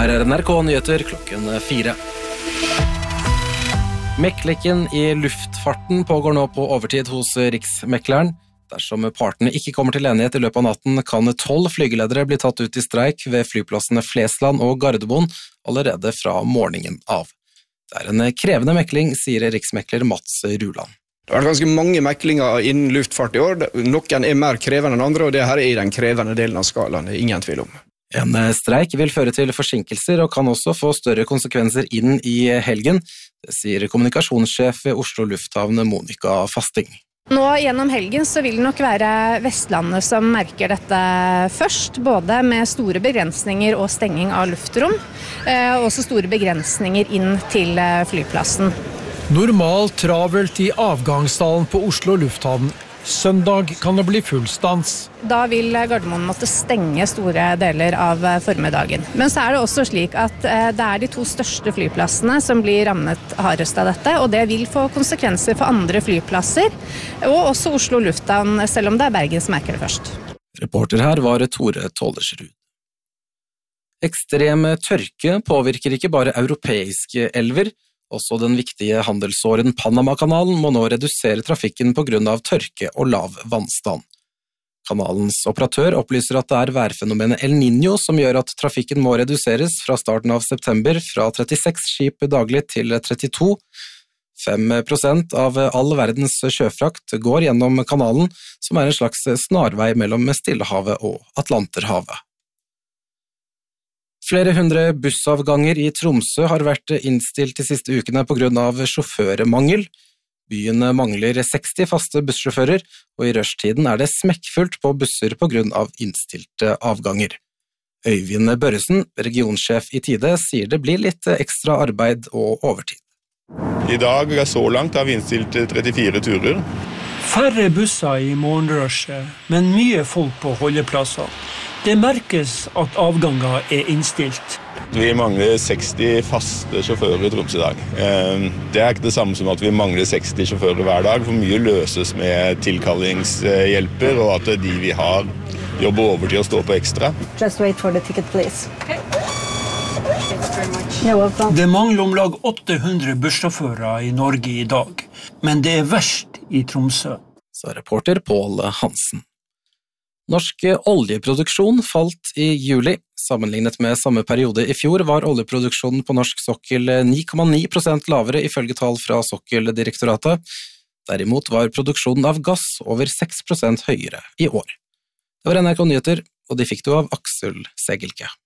Her NRK Nyheter klokken 4. Meklingen i luftfarten pågår nå på overtid hos Riksmekleren. Dersom partene ikke kommer til enighet i løpet av natten, kan 12 flygeledere bli tatt ut i streik ved flyplassene Flesland og Gardermoen allerede fra morgenen av. Det en krevende mekling, sier riksmekler Mats Ruland. Det har vært ganske mange meklinger innen luftfart i år. Noen mer krevende enn andre, og det her i den krevende delen av skalaen, det ingen tvil om. En streik vil føre til forsinkelser og kan også få større konsekvenser inn i helgen, det sier kommunikasjonssjef ved Oslo Lufthavn Monica Fasting. Nå gjennom helgen så vil det nok være Vestlandet som merker dette først, både med store begrensninger og stenging av luftrom, og også store begrensninger inn til flyplassen. Normalt travelt i avgangsdalen på Oslo Lufthavn. Søndag kan det bli full stans. Da vil Gardermoen måtte stenge store deler av formiddagen. Men så det også slik at det de 2 største flyplassene som blir rammet hardest av dette, og det vil få konsekvenser for andre flyplasser, og også Oslo Lufthavn, selv om det Bergen som merker det først. Reporter her var Tore Tollersrud. Ekstrem tørke påvirker ikke bare europeiske elver. Også den viktige handelsåren Panama-kanalen må nå redusere trafikken på grunn av tørke og lav vannstand. Kanalens operatør opplyser at det værfenomenet El Niño som gjør at trafikken må reduseres fra starten av september fra 36 skip daglig til 32. 5% av all verdens sjøfrakt går gjennom kanalen, som en slags snarvei mellom Stillehavet og Atlanterhavet. Flere hundre bussavganger i Tromsø har vært innstilt de siste ukene på grunn av sjåførmangel. Byen mangler 60 faste bussjåfører, og i rushtiden det smekkfullt på busser på grunn av innstilte avganger. Øyvind Børresen, regionsjef i Tide, sier det blir litt ekstra arbeid og overtid. I dag så langt har vi innstilt 34 turer. Færre busser i morgenrushet, men mye folk på holdeplasser. Det merkes at avganger innstilt. Vi mangler 60 faste sjåfører i Tromsø i dag. Det ikke det samme som at vi mangler 60 sjåfører hver dag, for mye løses med tilkallingshjelper, og at de vi har jobber over til å stå på ekstra. Just wait for the ticket, please. Det mangler om lag 800 bussjåfører i Norge i dag, men det verst i Tromsø. Så reporter Pål Hansen. Norsk oljeproduksjon falt i juli. Sammenlignet med samme periode i fjor var oljeproduksjonen på norsk sokkel 9,9% lavere ifølge tall fra Sokkeldirektoratet. Derimot var produksjonen av gass over 6% høyere i år. Det var NRK Nyheter, og de fikk du av Aksel Segelke.